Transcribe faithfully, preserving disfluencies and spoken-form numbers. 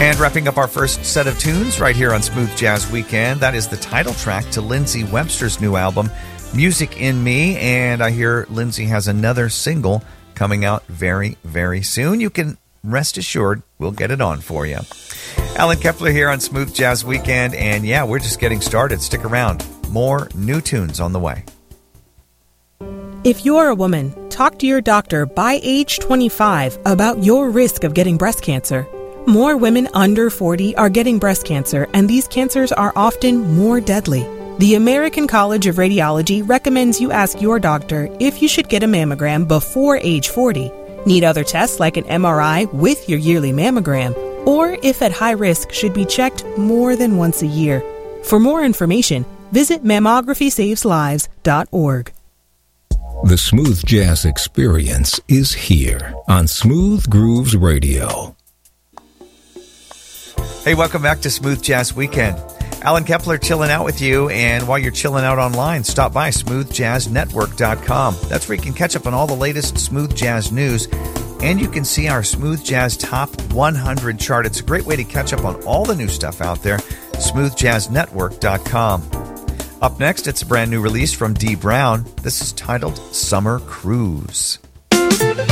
And wrapping up our first set of tunes right here on Smooth Jazz Weekend, that is the title track to Lindsey Webster's new album, Music in Me. And I hear Lindsey has another single coming out very, very soon. You can rest assured we'll get it on for you. Alan Kepler here on Smooth Jazz Weekend. And yeah, we're just getting started. Stick around. More new tunes on the way. If you're a woman, talk to your doctor by age twenty-five about your risk of getting breast cancer. More women under forty are getting breast cancer, and these cancers are often more deadly. The American College of Radiology recommends you ask your doctor if you should get a mammogram before age forty, need other tests like an M R I with your yearly mammogram, or if at high risk should be checked more than once a year. For more information, visit mammography saves lives dot org. The Smooth Jazz Experience is here on Smooth Grooves Radio. Hey, welcome back to Smooth Jazz Weekend. Alan Kepler chilling out with you, and while you're chilling out online, stop by smooth jazz network dot com. That's where you can catch up on all the latest smooth jazz news, and you can see our Smooth Jazz Top one hundred chart. It's a great way to catch up on all the new stuff out there, smooth jazz network dot com. Up next, it's a brand new release from Dee Brown. This is titled Summer Cruise.